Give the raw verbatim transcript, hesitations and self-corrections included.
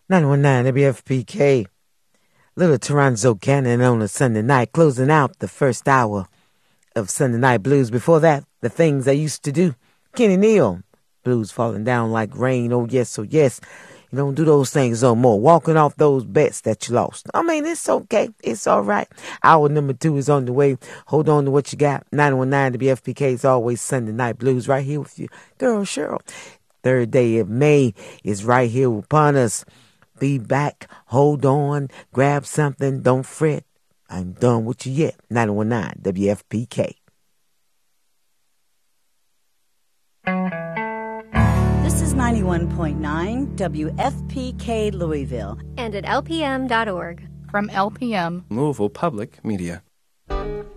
nine one nine W F P K. Little Toronto Cannon on a Sunday night, closing out the first hour of Sunday Night Blues. Before that, The Things I Used to Do. Kenny Neal, Blues Falling Down Like Rain. Oh, yes, oh, yes. You don't do those things no more. Walking off those bets that you lost. I mean, it's okay. It's all right. Hour number two is on the way. Hold on to what you got. nine one nine W F P K is always Sunday Night Blues right here with you. Girl, Cheryl. Third day of May is right here upon us. Be back. Hold on. Grab something. Don't fret. I'm done with you yet. nine one nine W F P K. This is ninety-one point nine W F P K Louisville. And at L P M dot org. From L P M, Louisville Public Media.